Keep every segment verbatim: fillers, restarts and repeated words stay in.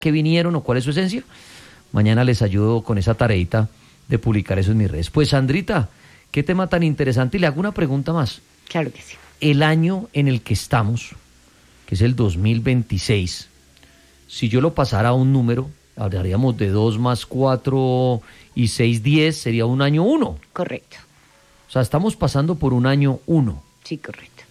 qué vinieron o cuál es su esencia. Mañana les ayudo con esa tareita de publicar eso en mis redes. Pues Sandrita, qué tema tan interesante. Y le hago una pregunta más. Claro que sí. El año en el que estamos, que es el dos mil veintiséis, si yo lo pasara a un número, hablaríamos de dos más cuatro y seis, diez, sería un año uno. Correcto. O sea, estamos pasando por un año uno. Sí, correcto.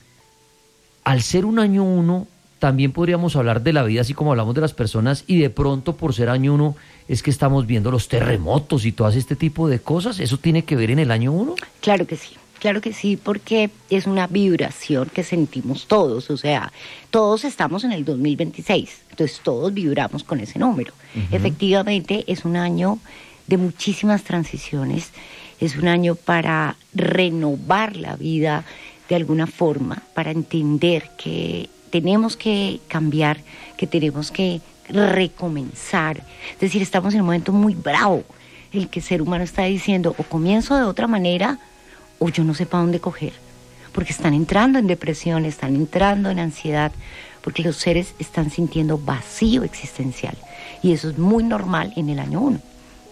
Al ser un año uno, también podríamos hablar de la vida así como hablamos de las personas, y de pronto por ser año uno es que estamos viendo los terremotos y todo este tipo de cosas. ¿Eso tiene que ver en el año uno? Claro que sí. Claro que sí, porque es una vibración que sentimos todos, o sea, todos estamos en el dos mil veintiséis, entonces todos vibramos con ese número. Uh-huh. Efectivamente, es un año de muchísimas transiciones, es un año para renovar la vida de alguna forma, para entender que tenemos que cambiar, que tenemos que recomenzar. Es decir, estamos en un momento muy bravo, el que el ser humano está diciendo, o comienzo de otra manera, o yo no sé para dónde coger, porque están entrando en depresión, están entrando en ansiedad, porque los seres están sintiendo vacío existencial, y eso es muy normal en el año uno.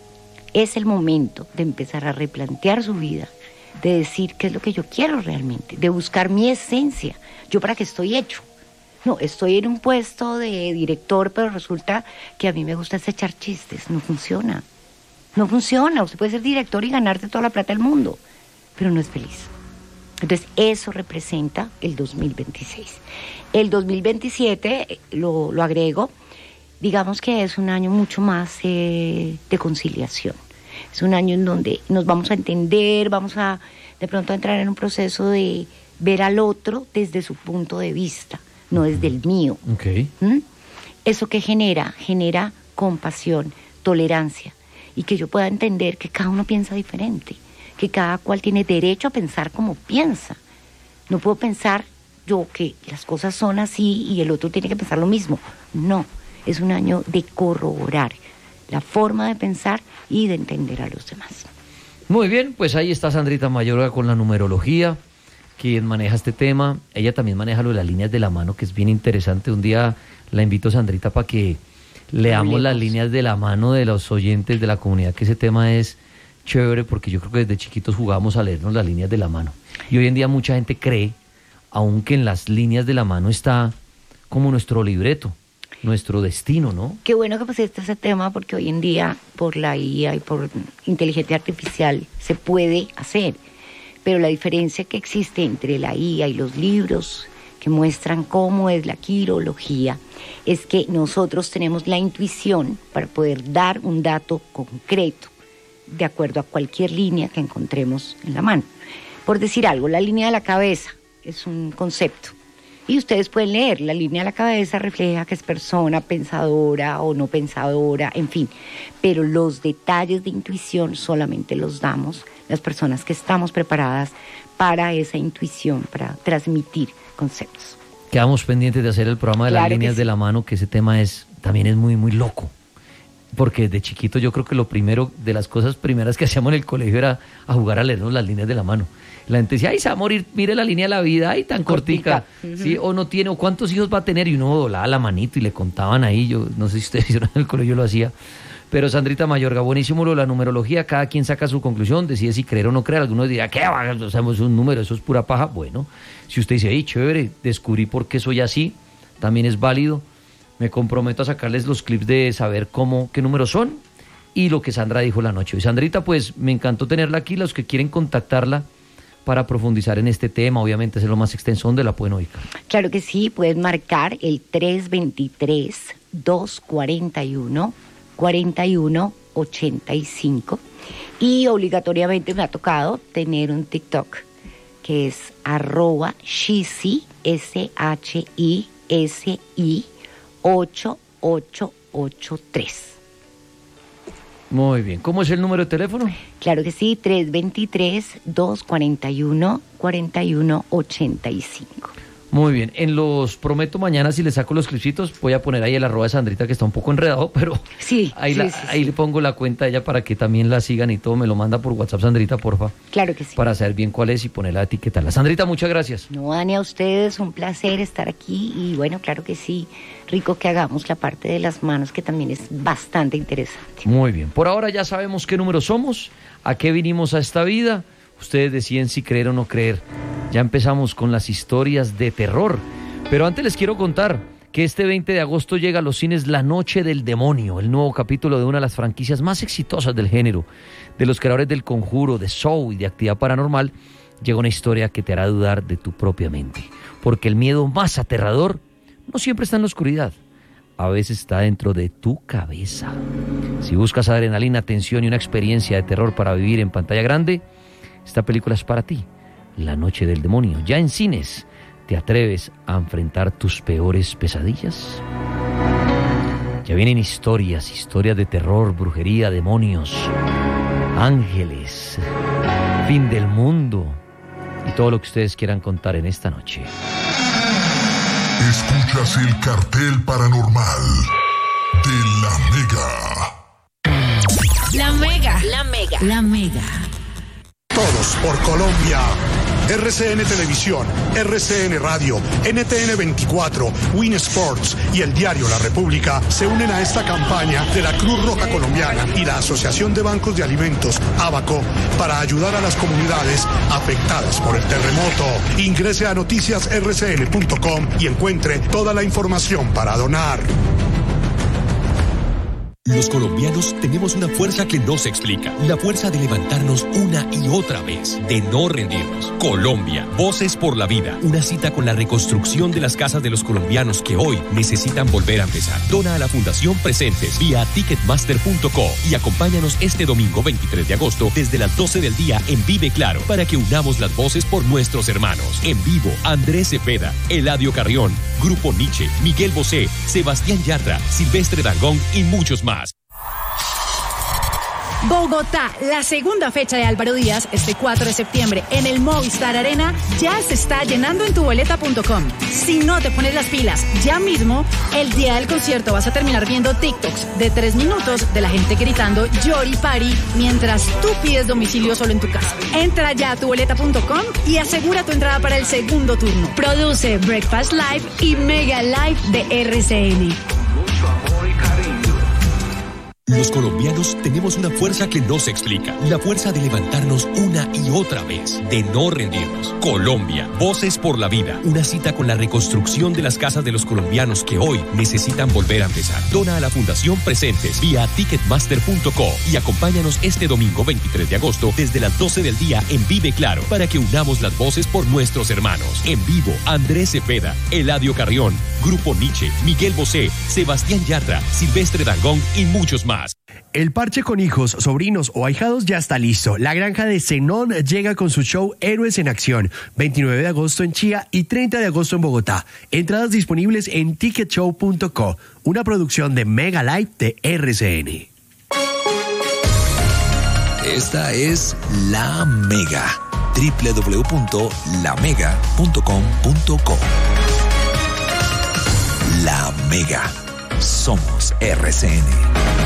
Es el momento de empezar a replantear su vida, de decir qué es lo que yo quiero realmente, de buscar mi esencia, yo para qué estoy hecho. No, estoy en un puesto de director, pero resulta que a mí me gusta es echar chistes, no funciona, no funciona, usted puede ser director y ganarte toda la plata del mundo, pero no es feliz. Entonces, eso representa el dos mil veintiséis. El dos mil veintisiete, lo, lo agrego, digamos que es un año mucho más eh, de conciliación. Es un año en donde nos vamos a entender, vamos a de pronto a entrar en un proceso de ver al otro desde su punto de vista, no desde el mío. Okay. ¿Mm? ¿Eso qué genera? Genera compasión, tolerancia, y que yo pueda entender que cada uno piensa diferente, que cada cual tiene derecho a pensar como piensa. No puedo pensar yo que las cosas son así y el otro tiene que pensar lo mismo. No, es un año de corroborar la forma de pensar y de entender a los demás. Muy bien, pues ahí está Sandrita Mayorga con la numerología, quien maneja este tema. Ella también maneja lo de las líneas de la mano, que es bien interesante. Un día la invito, Sandrita, para que leamos Hablemos. las líneas de la mano de los oyentes de la comunidad, que ese tema es chévere, porque yo creo que desde chiquitos jugábamos a leernos las líneas de la mano. Y hoy en día mucha gente cree, aunque en las líneas de la mano está como nuestro libreto, nuestro destino, ¿no? Qué bueno que pusiste ese tema, porque hoy en día, por la I A y por inteligencia artificial, se puede hacer. Pero la diferencia que existe entre la I A y los libros que muestran cómo es la quirología es que nosotros tenemos la intuición para poder dar un dato concreto de acuerdo a cualquier línea que encontremos en la mano. Por decir algo, la línea de la cabeza es un concepto. Y ustedes pueden leer, la línea de la cabeza refleja que es persona pensadora o no pensadora, en fin. Pero los detalles de intuición solamente los damos las personas que estamos preparadas para esa intuición, para transmitir conceptos. Quedamos pendientes de hacer el programa de Claro las líneas sí. de la mano, que ese tema es también es muy, muy loco. Porque de chiquito yo creo que lo primero, de las cosas primeras que hacíamos en el colegio era a jugar a leernos las líneas de la mano. La gente decía, ay, se va a morir, mire la línea de la vida, ay, tan cortica, cortica. Uh-huh. ¿Sí? O no tiene, o cuántos hijos va a tener, y uno doblaba la manito y le contaban ahí. Yo no sé si ustedes hicieron en el colegio, yo lo hacía. Pero Sandrita Mayorga, buenísimo lo de la numerología, cada quien saca su conclusión, decide si creer o no creer. Algunos dirán, ¿qué va? O sea, es un número, eso es pura paja. Bueno, si usted dice, hey, chévere, descubrí por qué soy así, también es válido. Me comprometo a sacarles los clips de saber cómo, qué números son y lo que Sandra dijo la noche. Y Sandrita, pues me encantó tenerla aquí. Los que quieren contactarla para profundizar en este tema, obviamente hacerlo más extenso, ¿dónde la pueden ubicar? Claro que sí, pueden marcar el tres dos tres, dos cuatro uno, cuatro uno ocho cinco, y obligatoriamente me ha tocado tener un TikTok que es arroba shisi, S H I S I ocho ocho ocho tres. Muy bien. ¿Cómo es el número de teléfono? Claro que sí, tres dos tres, dos cuatro uno, cuatro uno ocho cinco. Muy bien, en los prometo mañana si le saco los clipsitos voy a poner ahí el arroba de Sandrita que está un poco enredado, pero sí, ahí, sí, la, sí, ahí sí. le pongo la cuenta a ella para que también la sigan y todo, me lo manda por WhatsApp Sandrita, porfa. Claro que sí. Para saber bien cuál es y ponerla a etiquetarla. Sandrita, muchas gracias. No, Dani, a ustedes un placer estar aquí y bueno, claro que sí, rico que hagamos la parte de las manos que también es bastante interesante. Muy bien, por ahora ya sabemos qué número somos, a qué vinimos a esta vida, ustedes deciden si creer o no creer. Ya empezamos con las historias de terror. Pero antes les quiero contar que este veinte de agosto llega a los cines La Noche del Demonio, el nuevo capítulo de una de las franquicias más exitosas del género. De los creadores del Conjuro, de Saw y de Actividad Paranormal, llega una historia que te hará dudar de tu propia mente. Porque el miedo más aterrador no siempre está en la oscuridad, a veces está dentro de tu cabeza. Si buscas adrenalina, tensión y una experiencia de terror para vivir en pantalla grande, esta película es para ti. La Noche del Demonio, ya en cines. ¿Te atreves a enfrentar tus peores pesadillas? Ya vienen historias, historias de terror, brujería, demonios, ángeles, fin del mundo y todo lo que ustedes quieran contar en esta noche. Escuchas el cartel paranormal de La Mega. La Mega, la Mega, la Mega. Todos por Colombia. R C N Televisión, R C N Radio, N T N veinticuatro, Win Sports y el diario La República se unen a esta campaña de la Cruz Roja Colombiana y la Asociación de Bancos de Alimentos, ABACO, para ayudar a las comunidades afectadas por el terremoto. Ingrese a noticias r c n punto com y encuentre toda la información para donar. Los colombianos tenemos una fuerza que no se explica. La fuerza de levantarnos una y otra vez, de no rendirnos. Colombia, Voces por la Vida. Una cita con la reconstrucción de las casas de los colombianos que hoy necesitan volver a empezar. Dona a la Fundación Presentes vía ticketmaster punto co y acompáñanos este domingo veintitrés de agosto desde las doce del día en Vive Claro para que unamos las voces por nuestros hermanos. En vivo, Andrés Cepeda, Eladio Carrión, Grupo Nietzsche, Miguel Bosé, Sebastián Yatra, Silvestre Dangond y muchos más. Bogotá, la segunda fecha de Álvaro Díaz, este cuatro de septiembre, en el Movistar Arena, ya se está llenando en tu boleta punto com. Si no te pones las pilas ya mismo, el día del concierto vas a terminar viendo TikToks de tres minutos de la gente gritando Yori Pari mientras tú pides domicilio solo en tu casa. Entra ya a tu boleta punto com y asegura tu entrada para el segundo turno. Produce Breakfast Live y Mega Live de R C N. Los colombianos tenemos una fuerza que no se explica. La fuerza de levantarnos una y otra vez, de no rendirnos. Colombia, Voces por la Vida. Una cita con la reconstrucción de las casas de los colombianos que hoy necesitan volver a empezar. Dona a la Fundación Presentes vía ticketmaster punto co y acompáñanos este domingo veintitrés de agosto desde las doce del día en Vive Claro para que unamos las voces por nuestros hermanos. En vivo, Andrés Cepeda, Eladio Carrión, Grupo Nietzsche, Miguel Bosé, Sebastián Yatra, Silvestre Dangond y muchos más. El parche con hijos, sobrinos o ahijados ya está listo. La granja de Zenón llega con su show Héroes en Acción, veintinueve de agosto en Chía y treinta de agosto en Bogotá. Entradas disponibles en ticket show punto co, una producción de Mega Live de R C N. Esta es La Mega, doble u doble u doble u punto la mega punto com punto co. La Mega, somos R C N.